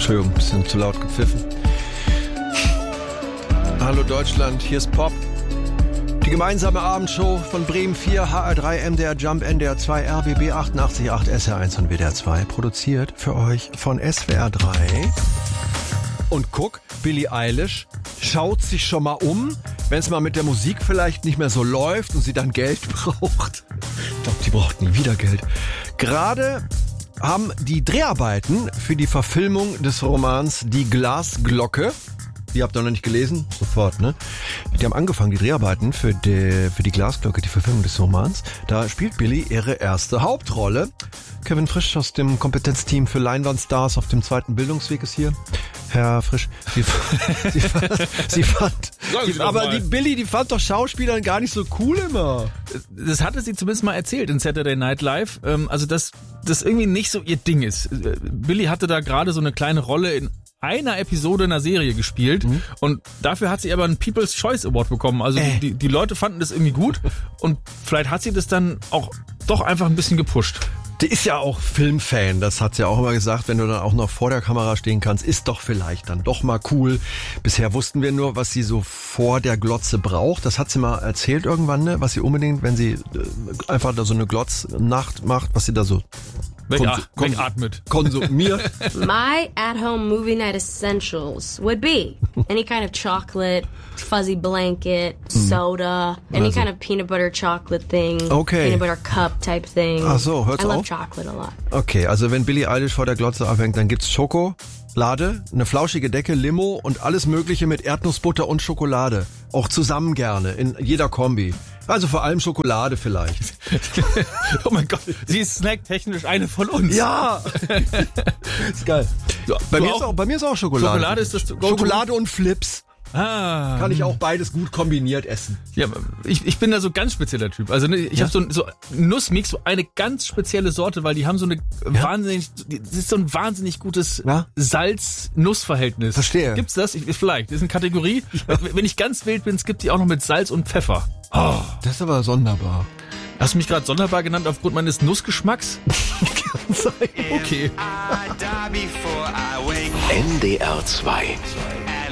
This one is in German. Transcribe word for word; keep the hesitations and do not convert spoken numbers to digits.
Entschuldigung, ein bisschen zu laut gepfiffen. Hallo Deutschland, hier ist Pop. Die gemeinsame Abendshow von Bremen vier, H R drei, M D R Jump, N D R zwei, R B B achtundachtzig Komma acht, S R eins und W D R zwei. Produziert für euch von S W R drei. Und guck, Billie Eilish schaut sich schon mal um, wenn es mal mit der Musik vielleicht nicht mehr so läuft und sie dann Geld braucht. Ich glaube, die braucht nie wieder Geld. Gerade haben die Dreharbeiten für die Verfilmung des Romans Die Glasglocke, die habt ihr noch nicht gelesen? Sofort, ne? Die haben angefangen, die Dreharbeiten für die, für die Glasglocke, die Verfilmung des Romans. Da spielt Billie ihre erste Hauptrolle. Kevin Frisch aus dem Kompetenzteam für Leinwandstars auf dem zweiten Bildungsweg ist hier. Herr Frisch, sie, sie, fand, sie fand, die, aber die Billie, die fand doch Schauspielern gar nicht so cool immer. Das hatte sie zumindest mal erzählt in Saturday Night Live, also dass das irgendwie nicht so ihr Ding ist. Billie hatte da gerade so eine kleine Rolle in einer Episode einer Serie gespielt mhm. und dafür hat sie aber einen People's Choice Award bekommen. Also äh. die, die Leute fanden das irgendwie gut und vielleicht hat sie das dann auch doch einfach ein bisschen gepusht. Die ist ja auch Filmfan, das hat sie ja auch immer gesagt, wenn du dann auch noch vor der Kamera stehen kannst, ist doch vielleicht dann doch mal cool. Bisher wussten wir nur, was sie so vor der Glotze braucht. Das hat sie mal erzählt irgendwann, ne? Was sie unbedingt, wenn sie einfach da so eine Glotznacht macht, was sie da so Wegatmet. Wegatmet. konsumiert. My at-home movie night essentials would be any kind of chocolate, fuzzy blanket, soda, any also. kind of peanut butter chocolate thing, okay. peanut butter cup type thing. Ach so, hört's I love auf? chocolate a lot. Okay, also wenn Billie Eilish vor der Glotze abhängt, dann gibt's Schokolade, eine flauschige Decke, Limo und alles Mögliche mit Erdnussbutter und Schokolade. Auch zusammen gerne, in jeder Kombi. Also vor allem Schokolade vielleicht. Oh mein Gott, sie ist snacktechnisch eine von uns. Ja! Ist geil. So, bei, mir auch, ist auch, bei mir ist auch Schokolade. Schokolade ist das Go-To. Schokolade und Flips. Ah. Kann ich auch beides gut kombiniert essen. Ja, ich, ich bin da so ein ganz spezieller Typ. Also ne, ich ja? habe so, so Nussmix, so eine ganz spezielle Sorte, weil die haben so eine ja? wahnsinnig, das ist so ein wahnsinnig gutes ja? Salz-Nuss-Verhältnis. Verstehe. Gibt's das? Ich, vielleicht. Das ist eine Kategorie. Ja. Wenn ich ganz wild bin, es gibt die auch noch mit Salz und Pfeffer. Oh, das ist aber sonderbar. Hast du mich gerade sonderbar genannt aufgrund meines Nussgeschmacks? Okay. Okay. N D R zwei